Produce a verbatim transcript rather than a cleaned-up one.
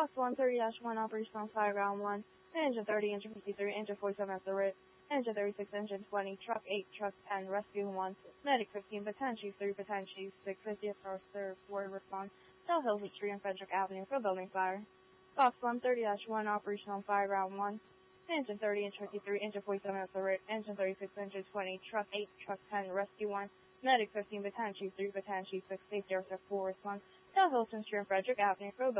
Fox one thirty dash one operational fire ground one. Engine thirty, engine fifty-three, engine forty-seven at the rit. Engine thirty-six, engine twenty, truck eight, truck ten, rescue one. Medic fifteen, Potential three, Potential six, fiftieth first serve, word response. Shell Hills Street and Frederick Avenue for building fire. Fox one thirty dash one operational fire ground one. Engine thirty, engine fifty-three, engine forty-seven at the rit. Engine thirty-six, engine twenty, truck eight, truck ten, rescue one. Medic fifteen, Potential three, Potential six, safety four response. Shell Hills Street and Frederick Avenue for building